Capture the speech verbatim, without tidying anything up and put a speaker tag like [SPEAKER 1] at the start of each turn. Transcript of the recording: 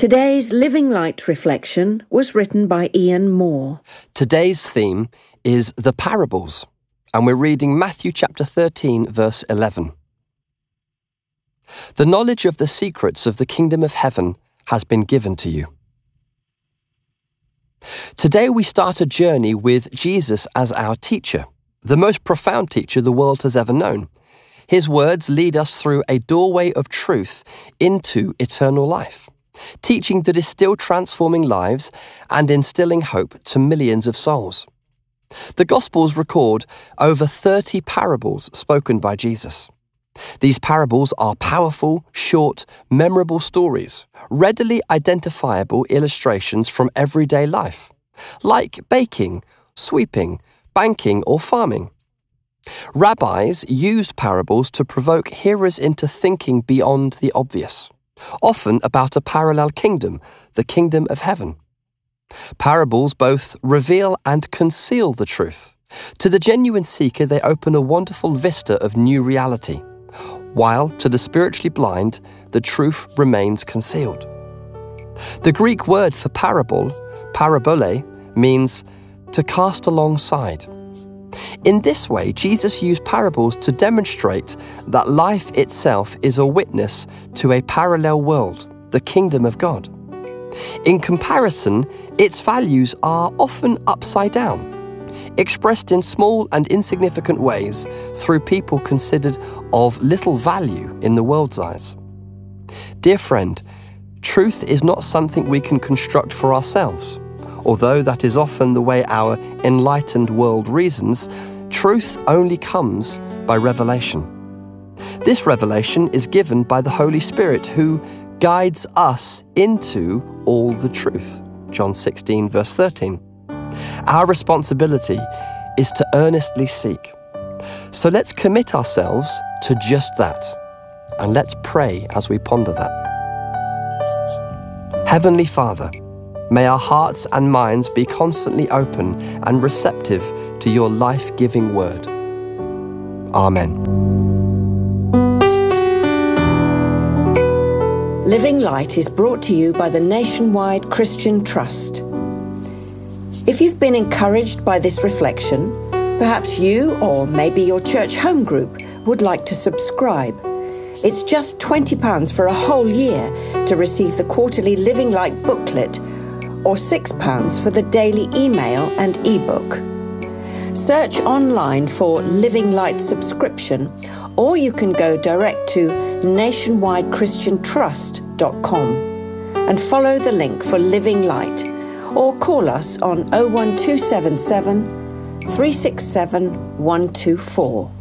[SPEAKER 1] Today's Living Light reflection was written by Ian Moore.
[SPEAKER 2] Today's theme is the parables, and we're reading Matthew chapter thirteen, verse eleven. The knowledge of the secrets of the kingdom of heaven has been given to you. Today we start a journey with Jesus as our teacher, the most profound teacher the world has ever known. His words lead us through a doorway of truth into eternal life, teaching that is still transforming lives and instilling hope to millions of souls. The Gospels record over thirty parables spoken by Jesus. These parables are powerful, short, memorable stories, readily identifiable illustrations from everyday life, like baking, sweeping, banking, or farming. Rabbis used parables to provoke hearers into thinking beyond the obvious, often about a parallel kingdom, the kingdom of heaven. Parables both reveal and conceal the truth. To the genuine seeker, they open a wonderful vista of new reality, while to the spiritually blind, the truth remains concealed. The Greek word for parable, parabole, means to cast alongside. In this way, Jesus used parables to demonstrate that life itself is a witness to a parallel world, the kingdom of God. In comparison, its values are often upside down, expressed in small and insignificant ways through people considered of little value in the world's eyes. Dear friend, truth is not something we can construct for ourselves. Although that is often the way our enlightened world reasons, truth only comes by revelation. This revelation is given by the Holy Spirit, who guides us into all the truth. John sixteen, verse thirteen. Our responsibility is to earnestly seek. So let's commit ourselves to just that, and let's pray as we ponder that. Heavenly Father, may our hearts and minds be constantly open and receptive to your life-giving word. Amen.
[SPEAKER 1] Living Light is brought to you by the Nationwide Christian Trust. If you've been encouraged by this reflection, perhaps you or maybe your church home group would like to subscribe. It's just twenty pounds for a whole year to receive the quarterly Living Light booklet, or six pounds for the daily email and ebook. Search online for Living Light subscription, or you can go direct to nationwide christian trust dot com and follow the link for Living Light, or call us on oh one two seven seven, three six seven, one two four.